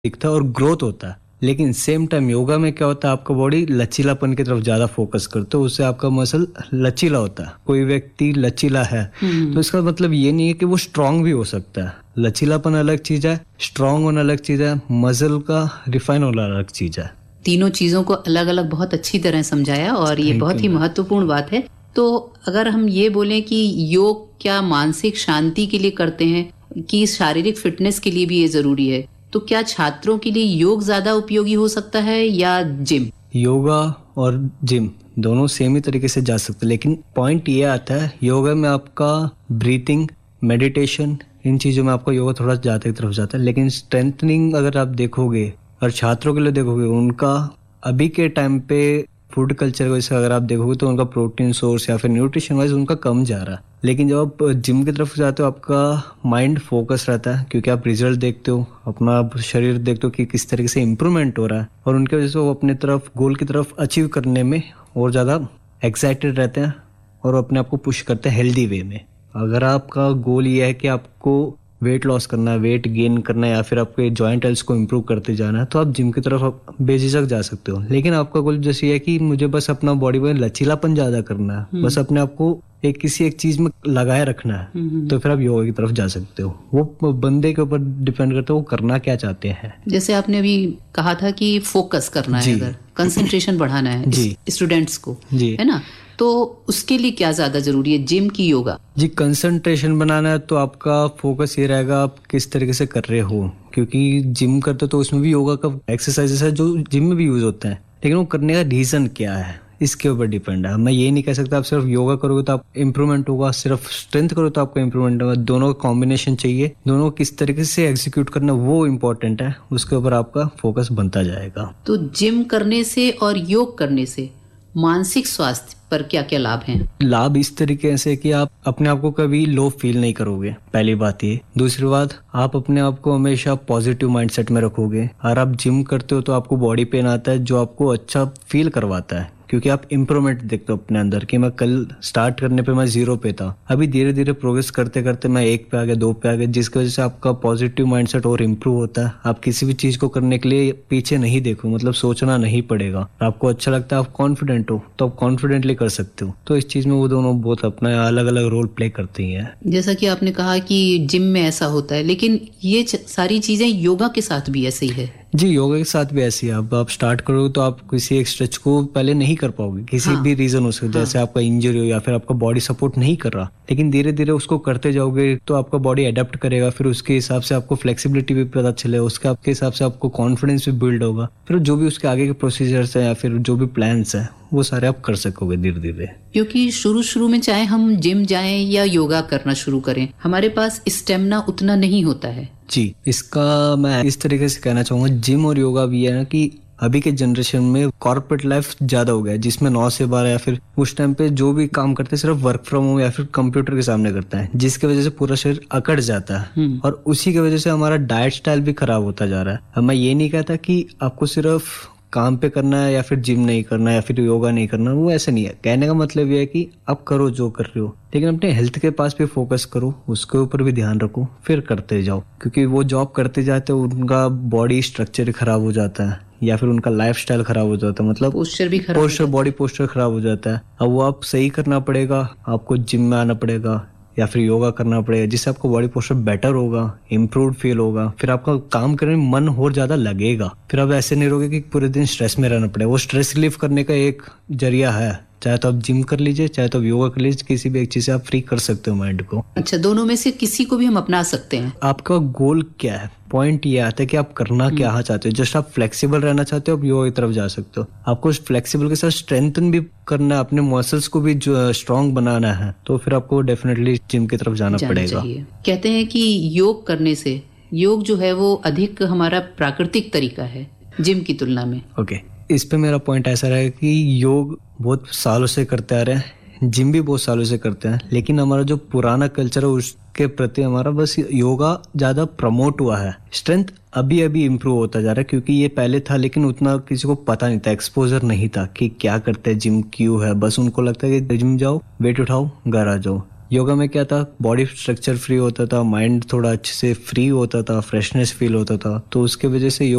दिखता है और ग्रोथ होता है। लेकिन सेम टाइम योगा में क्या होता है, आपका बॉडी लचीलापन की तरफ ज्यादा फोकस करते हो, उससे आपका मसल लचीला होता है। कोई व्यक्ति लचीला है तो इसका मतलब ये नहीं है कि वो स्ट्रांग भी हो सकता है। लचीलापन अलग चीज है, स्ट्रांग होना अलग चीज है, मसल का रिफाइन होना अलग चीज है। तीनों चीजों को अलग अलग बहुत अच्छी तरह समझाया और ये बहुत ही महत्वपूर्ण बात है। तो अगर हम ये बोलें कि योग क्या मानसिक शांति के लिए करते हैं कि शारीरिक फिटनेस के लिए भी ये जरूरी है, तो क्या छात्रों के लिए योग ज्यादा उपयोगी हो सकता है या जिम? योगा और जिम दोनों सेम ही तरीके से जा सकते हैं, लेकिन पॉइंट ये आता है योगा में आपका ब्रीथिंग, मेडिटेशन, इन चीजों में आपका योगा थोड़ा ज्यादा की तरफ जाता है। लेकिन स्ट्रेंथनिंग अगर आप देखोगे और छात्रों के लिए देखोगे, उनका अभी के टाइम पे फूड कल्चर की वजह से अगर आप देखोगे तो उनका प्रोटीन सोर्स या फिर न्यूट्रिशन वाइज उनका कम जा रहा है। लेकिन जब आप जिम की तरफ जाते हो आपका माइंड फोकस रहता है, क्योंकि आप रिजल्ट देखते हो, अपना शरीर देखते हो कि किस तरीके से इम्प्रूवमेंट हो रहा है, और उनके वजह से वो अपने तरफ गोल की तरफ अचीव करने में और ज़्यादा एक्साइटेड रहते हैं और अपने आप को पुश करते हैं हेल्दी वे में। अगर आपका गोल ये है कि आपको वेट लॉस करना है, वेट गेन करना है, या फिर आपके जॉइंट हेल्थ को इम्प्रूव करते जाना है, तो आप जिम की तरफ आप बेझिझक जा सकते हो। लेकिन आपका गोल जैसे है कि मुझे बस अपना बॉडी में लचीलापन ज्यादा करना है, बस अपने आप को किसी एक चीज में लगाए रखना है, तो फिर आप योगा की तरफ जा सकते हो। वो बंदे के ऊपर डिपेंड करता है वो करना क्या चाहते हैं। जैसे आपने अभी कहा था कि फोकस करना है, अगर कंसंट्रेशन बढ़ाना है स्टूडेंट्स को, है ना, तो उसके लिए क्या ज्यादा जरूरी है, जिम की योगा? जी, कंसंट्रेशन बनाना है तो आपका फोकस ये रहेगा आप किस तरीके से कर रहे हो, क्योंकि जिम करते तो उसमें भी योगा का एक्सरसाइजेस है जो जिम में भी यूज होते हैं, लेकिन वो करने का रीजन क्या है इसके ऊपर डिपेंड है। मैं ये नहीं कह सकता आप सिर्फ योगा करोगे तो आप इम्प्रूवमेंट होगा, सिर्फ स्ट्रेंथ करो तो आपका इम्प्रूवमेंट होगा। दोनों का कॉम्बिनेशन चाहिए, दोनों किस तरीके से एग्जीक्यूट करना वो इम्पोर्टेंट है, उसके ऊपर आपका फोकस बनता जाएगा। तो जिम करने से और योग करने से मानसिक स्वास्थ्य पर क्या क्या लाभ हैं? लाभ इस तरीके से कि आप अपने आप को कभी लो फील नहीं करोगे, पहली बात ये। दूसरी बात, आप अपने आप को हमेशा पॉजिटिव माइंडसेट में रखोगे। और आप जिम करते हो तो आपको बॉडी पेन आता है जो आपको अच्छा फील करवाता है, क्योंकि आप इम्प्रूवमेंट देखते हो अपने अंदर कि मैं कल स्टार्ट करने पे मैं 0 पे था, अभी धीरे धीरे प्रोग्रेस करते करते मैं 1 पे आ गया, 2 पे आ गया, जिसकी वजह से आपका पॉजिटिव माइंडसेट और इम्प्रूव होता है। आप किसी भी चीज को करने के लिए पीछे नहीं देखो, मतलब सोचना नहीं पड़ेगा। आपको अच्छा लगता है, आप कॉन्फिडेंट हो तो आप कॉन्फिडेंटली कर सकते हो। तो इस चीज में वो दोनों बहुत अपना अलग अलग रोल प्ले करती हैं। जैसा कि आपने कहा कि जिम में ऐसा होता है, लेकिन ये सारी चीजें योगा के साथ भी ऐसे ही है? जी, योगा के साथ भी ऐसी है। अब आप स्टार्ट करोगे तो आप किसी एक स्ट्रेच को पहले नहीं कर पाओगे, किसी भी रीजन हो सकता है, जैसे आपका इंजरी हो या फिर आपका बॉडी सपोर्ट नहीं कर रहा, लेकिन धीरे धीरे उसको करते जाओगे तो आपका बॉडी अडेप्ट करेगा, फिर उसके हिसाब से आपको फ्लेक्सिबिलिटी भी पता चलेगा, उसके आपके हिसाब से आपको कॉन्फिडेंस भी बिल्ड होगा, फिर जो भी उसके आगे के प्रोसीजर्स है या फिर जो भी प्लान्स है वो सारे आप कर सकोगे धीरे धीरे। क्योंकि शुरू में चाहे हम जिम जाएं या योगा करना शुरू करें, हमारे पास स्टेमिना उतना नहीं होता है। जी, इसका मैं इस तरीके से कहना चाहूंगा, जिम और योगा भी है ना कि अभी के जनरेशन में कॉर्पोरेट लाइफ ज्यादा हो गया है, जिसमें 9 से 12 या फिर उस टाइम पे जो भी काम करते हैं सिर्फ वर्क फ्रॉम होम या फिर कंप्यूटर के सामने करता है, जिसकी वजह से पूरा शरीर अकड़ जाता है और उसी की वजह से हमारा डाइट स्टाइल भी खराब होता जा रहा है। अब मैं ये नहीं कहता कि आपको सिर्फ काम पे करना है या फिर जिम नहीं करना है या फिर योगा नहीं करना, वो ऐसा नहीं है। कहने का मतलब ये है कि आप करो जो कर रहे हो, लेकिन अपने हेल्थ के पास भी फोकस करो, उसके ऊपर भी ध्यान रखो, फिर करते जाओ। क्योंकि वो जॉब करते जाते हो उनका बॉडी स्ट्रक्चर खराब हो जाता है या फिर उनका लाइफस्टाइल खराब हो जाता है, मतलब पोस्चर भी खराब, बॉडी पोस्चर खराब हो जाता है। अब वो आप सही करना पड़ेगा, आपको जिम में आना पड़ेगा या फिर योगा करना पड़ेगा, जिससे आपको बॉडी पोस्चर बेटर होगा, इम्प्रूव्ड फील होगा, फिर आपका काम करने में मन और ज्यादा लगेगा। फिर आप ऐसे नहीं रहोगे कि पूरे दिन स्ट्रेस में रहना पड़ेगा। वो स्ट्रेस रिलीफ करने का एक जरिया है, चाहे तो आप जिम कर लीजिए, चाहे तो आप योगा कर लीजिए, किसी भी एक चीज से आप फ्री कर सकते हो माइंड को। अच्छा, दोनों में से किसी को भी हम अपना सकते हैं? आपका गोल क्या है, पॉइंट ये आता है कि आप करना क्या चाहते हो। जस्ट आप फ्लेक्सिबल रहना चाहते हो, आप योगा की तरफ जा सकते हो। आपको फ्लेक्सिबल के साथ स्ट्रेंथन भी करना है, अपने मसल्स को भी जो स्ट्रॉन्ग बनाना है, तो फिर आपको डेफिनेटली जिम की तरफ जाना पड़ेगा। कहते हैं कि योग करने से, योग जो है वो अधिक हमारा प्राकृतिक तरीका है जिम की तुलना में। ओके, इस पे मेरा पॉइंट ऐसा रहेगा कि योग बहुत सालों से करते आ रहे हैं, जिम भी बहुत सालों से करते हैं, लेकिन हमारा जो पुराना कल्चर है उसके प्रति हमारा बस योगा ज्यादा प्रमोट हुआ है। स्ट्रेंथ अभी अभी इम्प्रूव होता जा रहा है, क्योंकि ये पहले था लेकिन उतना किसी को पता नहीं था, एक्सपोजर नहीं था कि क्या करते हैं, जिम क्यों है। बस उनको लगता है कि जिम जाओ, वेट उठाओ, घर आ जाओ। योगा में क्या था, बॉडी स्ट्रक्चर फ्री होता था, माइंड थोड़ा अच्छे से फ्री होता था, फ्रेशनेस फील होता था, तो उसके वजह से